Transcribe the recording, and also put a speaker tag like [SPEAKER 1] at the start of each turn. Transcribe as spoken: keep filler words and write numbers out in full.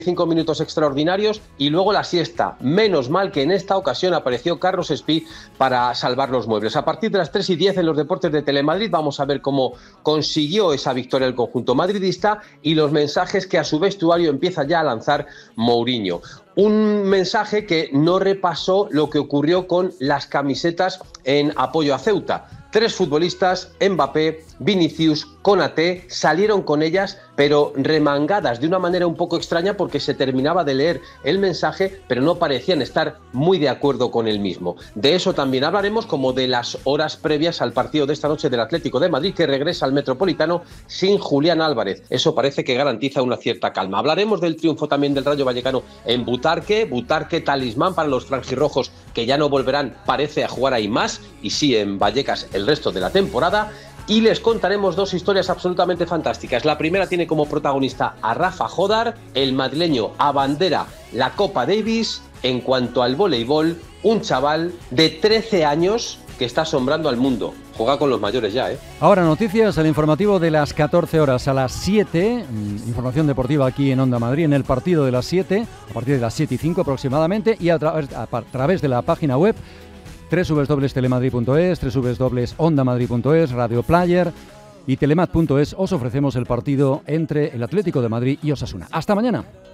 [SPEAKER 1] cinco minutos extraordinarios y luego la siesta. Menos mal que en esta ocasión apareció Carlos Espí para salvar los muebles. A partir de las tres y diez en los deportes de Telemadrid vamos a ver cómo consiguió esa victoria el conjunto madridista y los mensajes que a su vestuario empieza ya a lanzar Mourinho. Un mensaje que no repasó lo que ocurrió con las camisetas en apoyo a Ceuta. Tres futbolistas, Mbappé, Vinicius, Konaté, salieron con ellas, pero remangadas de una manera un poco extraña porque se terminaba de leer el mensaje, pero no parecían estar muy de acuerdo con el mismo. De eso también hablaremos, como de las horas previas al partido de esta noche del Atlético de Madrid, que regresa al Metropolitano sin Julián Álvarez. Eso parece que garantiza una cierta calma. Hablaremos del triunfo también del Rayo Vallecano en Butarque, Butarque talismán para los franjirrojos, que ya no volverán, parece, a jugar ahí más, y sí en Vallecas el resto de la temporada. Y les contaremos dos historias absolutamente fantásticas. La primera tiene como protagonista a Rafa Jodar, el madrileño abandera la Copa Davis. En cuanto al voleibol, un chaval de trece años que está asombrando al mundo. Juega con los mayores ya, ¿eh?
[SPEAKER 2] Ahora noticias, el informativo de las catorce horas a las siete, información deportiva aquí en Onda Madrid, en el partido de las siete, a partir de las siete y cinco aproximadamente, y a, tra a, a través de la página web doble u doble u doble u punto telemadrid punto es, doble u doble u doble u punto onda madrid punto es, Radio Player y telemat punto es. Os ofrecemos el partido entre el Atlético de Madrid y Osasuna. ¡Hasta mañana!